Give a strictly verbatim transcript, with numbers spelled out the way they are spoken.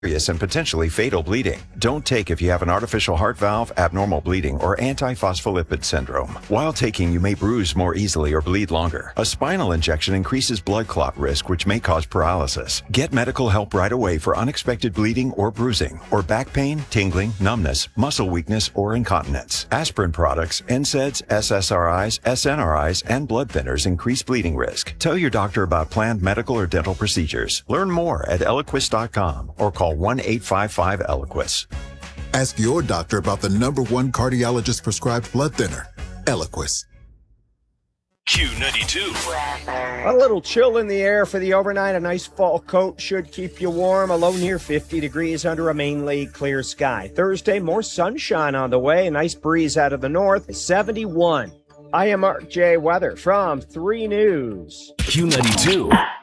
serious and potentially fatal bleeding. Don't take if you have an artificial heart valve, abnormal bleeding, or antiphospholipid syndrome. While taking, you may bruise more easily or bleed longer. A spinal injection increases blood clot risk, which may cause paralysis. Get medical help right away for unexpected bleeding or bruising, or back pain, tingling, numbness, muscle weakness, or incontinence. Aspirin products, N SAIDs, S S R Is, S N R Is, and blood thinners increase bleeding risk. Tell your doctor about planned medical or dental procedures. Learn more at Eliquis dot com or call one eight five five Eliquis. Ask your doctor about the number one cardiologist prescribed blood thinner, Eliquis. Q ninety-two. A little chill in the air for the overnight. A nice fall coat should keep you warm. A low near fifty degrees under a mainly clear sky. Thursday, more sunshine on the way. A nice breeze out of the north. seventy-one. I am Mark J. Weather from three News. Q ninety-two.